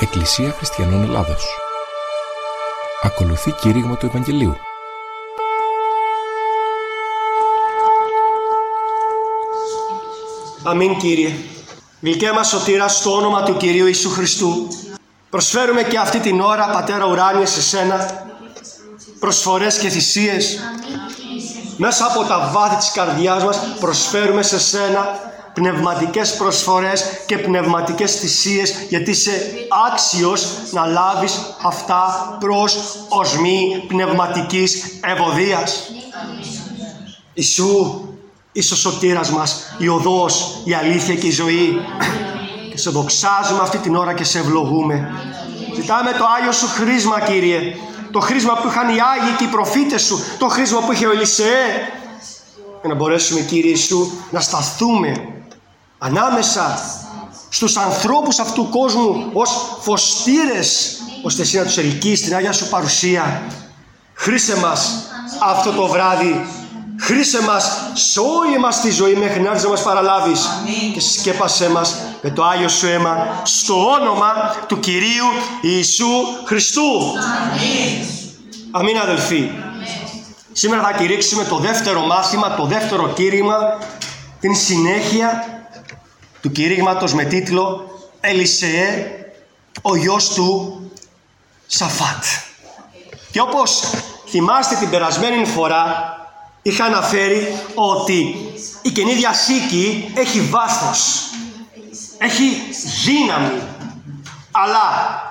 Εκκλησία Χριστιανών Ελλάδος. Ακολουθεί κήρυγμα του Ευαγγελίου. Αμήν, Κύριε. Γλυκέ μας σωτήρα, στο όνομα του Κυρίου Ιησού Χριστού, προσφέρουμε και αυτή την ώρα, Πατέρα ουράνιε, σε Σένα προσφορές και θυσίες. Μέσα από τα βάθη της καρδιάς μας προσφέρουμε σε Σένα πνευματικές προσφορές και πνευματικές θυσίες, γιατί είσαι άξιος να λάβεις αυτά προς οσμή πνευματικής ευωδίας. Ιησού, είσαι ο σωτήρας μας, η οδός, η αλήθεια και η ζωή. Και σε δοξάζουμε αυτή την ώρα και σε ευλογούμε. Ζητάμε το Άγιο Σου χρήσμα, Κύριε. Το χρήσμα που είχαν οι Άγιοι και οι προφήτες Σου. Το χρήσμα που είχε ο Ελισεέ. Για να μπορέσουμε, Κύριε Ιησού, να σταθούμε ανάμεσα στους ανθρώπους αυτού του κόσμου ως φωστήρες, ώστε Εσύ να τους ελκύεις στην Άγια Σου παρουσία. Χρήσε μας αυτό το βράδυ. Χρήσε μας σε όλη μας τη ζωή μέχρι να έρθεις να μας παραλάβεις. Και σκέπασέ μας με το Άγιο Σου αίμα, στο όνομα του Κυρίου Ιησού Χριστού. Αμήν, αδελφοί. Σήμερα θα κηρύξουμε το δεύτερο μάθημα, το δεύτερο κήρυγμα, την συνέχεια του κηρύγματος με τίτλο «Ελισεέ, ο γιος του Σαφάτ». Και όπως θυμάστε την περασμένη φορά, είχα αναφέρει ότι η Καινή Διαθήκη έχει βάθος, έχει δύναμη, αλλά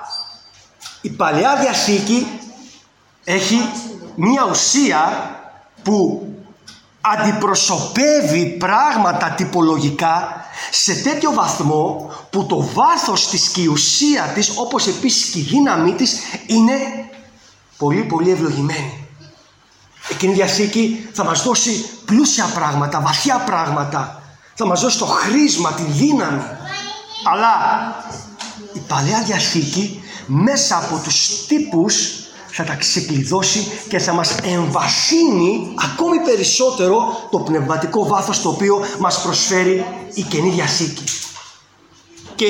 η Παλαιά Διαθήκη έχει μία ουσία που αντιπροσωπεύει πράγματα τυπολογικά σε τέτοιο βαθμό που το βάθος της και η ουσία της, όπως επίσης και η δύναμή της, είναι πολύ πολύ ευλογημένη. Η Καινή Διαθήκη θα μας δώσει πλούσια πράγματα, βαθιά πράγματα. Θα μας δώσει το χρήσμα, τη δύναμη. Αλλά η Παλαιά Διαθήκη μέσα από τους τύπους θα τα ξεκλειδώσει και θα μας εμβαθύνει ακόμη περισσότερο το πνευματικό βάθος το οποίο μας προσφέρει η Καινή Διαθήκη. Και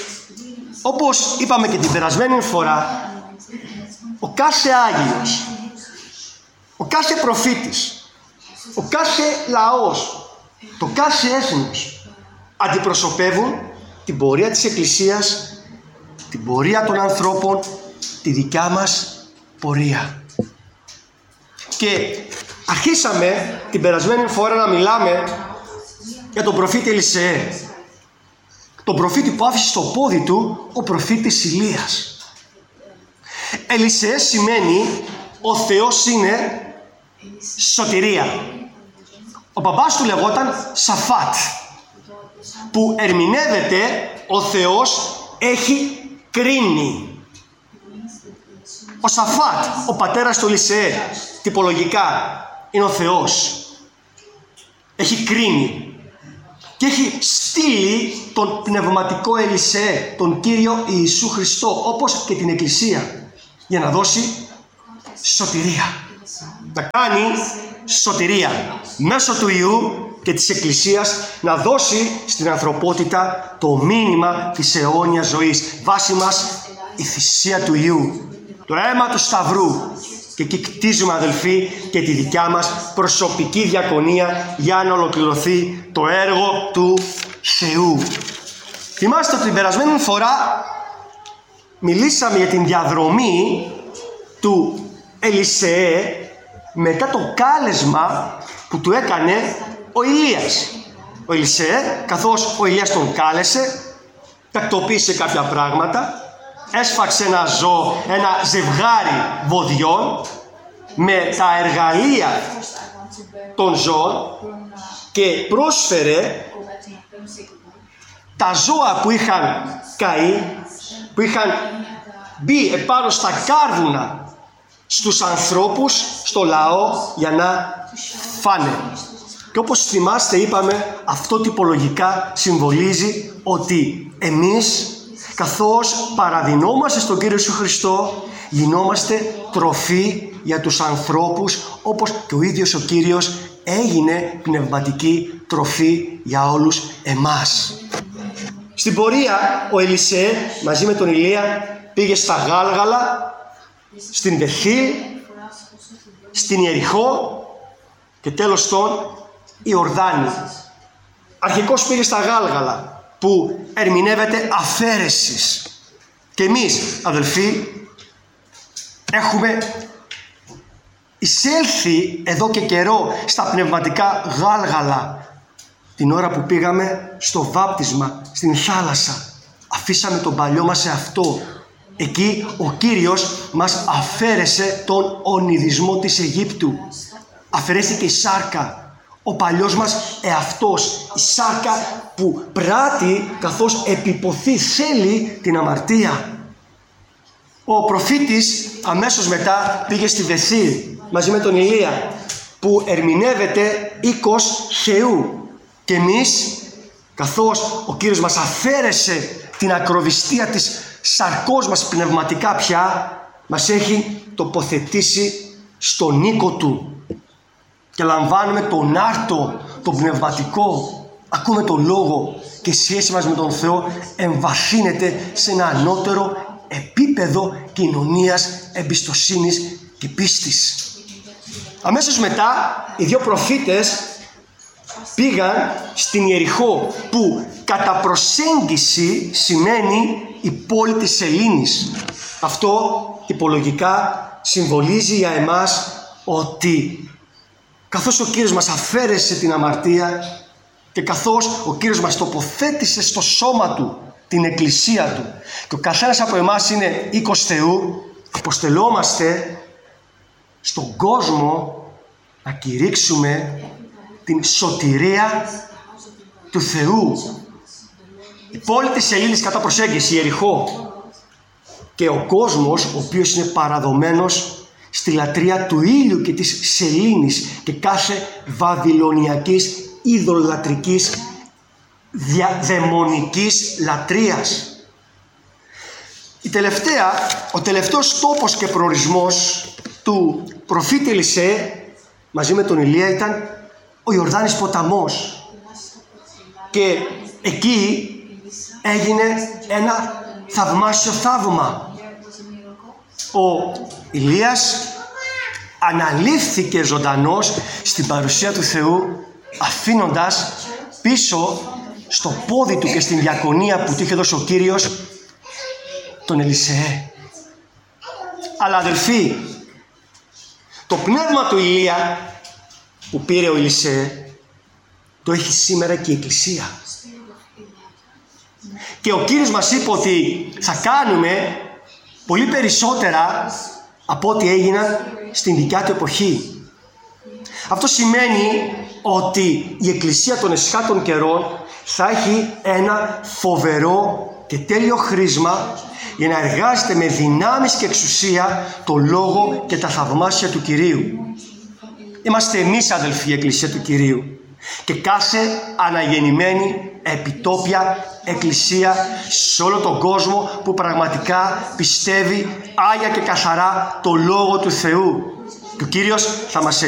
όπως είπαμε και την περασμένη φορά, ο κάθε Άγιος, ο κάθε προφήτης, ο κάθε λαός, το κάθε έθνος αντιπροσωπεύουν την πορεία της Εκκλησίας, την πορεία των ανθρώπων, τη δικιά μας πορεία. Και αρχίσαμε την περασμένη φορά να μιλάμε για τον προφήτη Ελισεέ, τον προφήτη που άφησε στο πόδι του ο προφήτης Ηλίας. Ελισεέ σημαίνει ο Θεός είναι σωτηρία. Ο μπαμπάς του λεγόταν Σαφάτ, που ερμηνεύεται ο Θεός έχει κρίνει. Ο Σαφάτ, ο πατέρας του Ελισεέ, τυπολογικά είναι ο Θεός. Έχει κρίνει και έχει στείλει τον πνευματικό Ελισεέ, τον Κύριο Ιησού Χριστό, όπως και την Εκκλησία, για να δώσει σωτηρία. Να κάνει σωτηρία μέσω του Υιού και της Εκκλησίας, να δώσει στην ανθρωπότητα το μήνυμα της αιώνιας ζωής. Βάση μας η θυσία του Υιού, το αίμα του Σταυρού. Και εκεί κτίζουμε, αδελφοί, και τη δικιά μας προσωπική διακονία για να ολοκληρωθεί το έργο του Θεού. Θυμάστε ότι την περασμένη φορά μιλήσαμε για την διαδρομή του Ελισεέ μετά το κάλεσμα που του έκανε ο Ηλίας. Ο Ελισεέ, καθώς ο Ηλίας τον κάλεσε, τακτοποίησε κάποια πράγματα, έσφαξε ένα ζώο, ένα ζευγάρι βοδιών με τα εργαλεία των ζώων και πρόσφερε τα ζώα που είχαν καεί, που είχαν μπει επάνω στα κάρβουνα στους ανθρώπους, στο λαό, για να φάνε. Και όπως θυμάστε, είπαμε, αυτό τυπολογικά συμβολίζει ότι εμείς, καθώς παραδεινόμαστε στον Κύριο Ιησού Χριστό, γινόμαστε τροφή για τους ανθρώπους, όπως και ο ίδιος ο Κύριος έγινε πνευματική τροφή για όλους εμάς. Στην πορεία ο Ελισέ μαζί με τον Ηλία πήγε στα Γάλγαλα, στην Βεθήλ, στην Ιεριχώ και τέλος στον Ιορδάνη. Αρχικώς πήγε στα Γάλγαλα που ερμηνεύεται αφαίρεσης. Και εμείς, αδελφοί, έχουμε εισέλθει εδώ και καιρό στα πνευματικά Γάλγαλα την ώρα που πήγαμε στο βάπτισμα στην θάλασσα. Αφήσαμε τον παλιό μας εαυτό. Εκεί ο Κύριος μας αφαίρεσε τον ονειδισμό της Αιγύπτου. Αφαιρέθηκε η σάρκα, ο παλιός μας εαυτός, η σάρκα που πράττει καθώς επιποθεί, θέλει την αμαρτία. Ο προφήτης αμέσως μετά πήγε στη Βεθήλ μαζί με τον Ηλία που ερμηνεύεται οίκος Θεού. Και εμείς, καθώς ο Κύριος μας αφαίρεσε την ακροβιστία της σαρκός μας πνευματικά πια, μας έχει τοποθετήσει στον οίκο Του και λαμβάνουμε τον άρτο, τον πνευματικό, ακούμε τον Λόγο και η σχέση μας με τον Θεό εμβαθύνεται σε ένα ανώτερο επίπεδο κοινωνίας, εμπιστοσύνης και πίστης. Αμέσως μετά οι δύο προφήτες πήγαν στην Ιεριχώ που κατά προσέγγιση σημαίνει η πόλη της σελήνης. Αυτό τυπολογικά συμβολίζει για εμάς ότι καθώς ο Κύριος μας αφαίρεσε την αμαρτία και καθώς ο Κύριος μας τοποθέτησε στο σώμα Του την εκκλησία Του και ο καθένας από εμάς είναι οίκος Θεού, αποστελόμαστε στον κόσμο να κηρύξουμε την σωτηρία του Θεού. Η πόλη της σελήνης κατά προσέγγιση, η Ιεριχώ, και ο κόσμος ο οποίος είναι παραδομένος στη λατρεία του ήλιου και της σελήνης και κάθε βαβυλωνιακής ειδωλατρικής δαιμονικής λατρείας. Ο τελευταίος τόπος και προορισμός του προφήτη Ελισέ μαζί με τον Ηλία ήταν ο Ιορδάνης ποταμός, και εκεί έγινε ένα θαυμάσιο θαύμα. Ο Ηλίας αναλήφθηκε ζωντανός στην παρουσία του Θεού, αφήνοντας πίσω στο πόδι του και στην διακονία που του είχε δώσει ο Κύριος τον Ελισέ. Αλλά αδελφοί, το πνεύμα του Ηλία που πήρε ο Ελισέ το έχει σήμερα και η Εκκλησία. Και ο Κύριος μας είπε ότι θα κάνουμε πολύ περισσότερα από ό,τι έγιναν στην δικιά του εποχή. Αυτό σημαίνει ότι η Εκκλησία των εσχάτων καιρών θα έχει ένα φοβερό και τέλειο χρήσμα για να εργάζεται με δυνάμεις και εξουσία το Λόγο και τα θαυμάσια του Κυρίου. Είμαστε εμείς, αδελφοί, η Εκκλησία του Κυρίου, και κάθε αναγεννημένη επιτόπια εκκλησία σε όλο τον κόσμο που πραγματικά πιστεύει άγια και καθαρά το Λόγο του Θεού. Και ο Κύριος θα μας